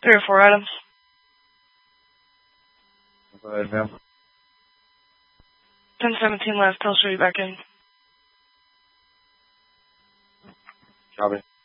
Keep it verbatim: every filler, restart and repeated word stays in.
Three or four items. Go ahead, ma'am. ten seventeen left. I'll show you back in. Copy.